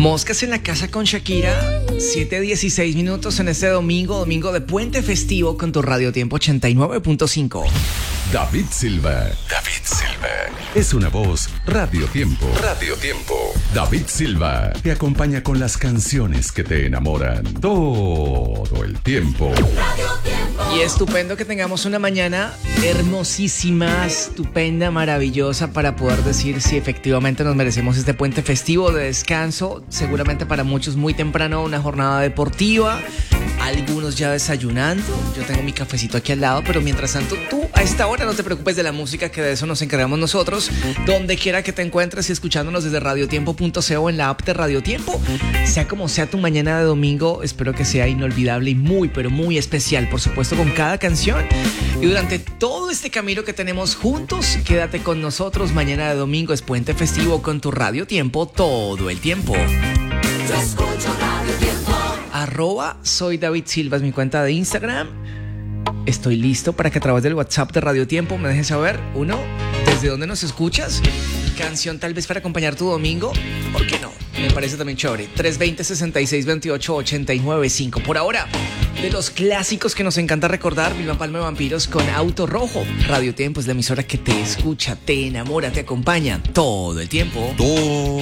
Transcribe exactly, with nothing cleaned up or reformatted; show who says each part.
Speaker 1: Moscas en la casa con Shakira, siete dieciséis minutos en este domingo, domingo de puente festivo con tu Radio Tiempo ochenta y nueve punto cinco.
Speaker 2: David Silva. David Silva. Es una voz Radio Tiempo. Radio Tiempo. David Silva te acompaña con las canciones que te enamoran todo el tiempo.
Speaker 3: Radio Tiempo.
Speaker 1: Y estupendo que tengamos una mañana hermosísima, estupenda, maravillosa para poder decir si efectivamente nos merecemos este puente festivo de descanso. Seguramente para muchos muy temprano, una jornada deportiva. Algunos ya desayunando. Yo tengo mi cafecito aquí al lado, pero mientras tanto tú a esta hora no te preocupes de la música, que de eso nos encargamos nosotros. Donde quiera que te encuentres y escuchándonos desde radiotiempo punto co en la app de Radio Tiempo. Sea como sea tu mañana de domingo, espero que sea inolvidable y muy, pero muy especial, por supuesto, con cada canción. Y durante todo este camino que tenemos juntos, quédate con nosotros. Mañana de domingo es puente festivo con tu Radio Tiempo todo el tiempo.
Speaker 3: Yo escucho Radio Tiempo.
Speaker 1: Arroba soy David Silva es mi cuenta de Instagram. Estoy listo para que a través del WhatsApp de Radio Tiempo me dejes saber, uno, desde dónde nos escuchas, canción tal vez para acompañar tu domingo, ¿por qué no? Me parece también chévere. tres dos cero, sesenta y seis veintiocho, ochenta y nueve cinco. Por ahora, de los clásicos que nos encanta recordar, Vilma Palma de Vampiros con Auto Rojo. Radio Tiempo es la emisora que te escucha, te enamora, te acompaña todo el tiempo.
Speaker 2: Todo